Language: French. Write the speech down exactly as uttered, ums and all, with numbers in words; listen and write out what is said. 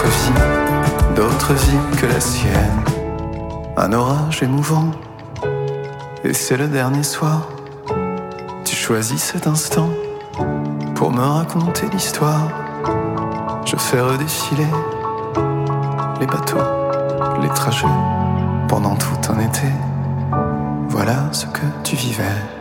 vies, d'autres vies que la sienne. Un orage émouvant, et c'est le dernier soir. Tu choisis cet instant pour me raconter l'histoire. Je fais redéfiler les bateaux, les trajets pendant tout un été. Voilà ce que tu vivais.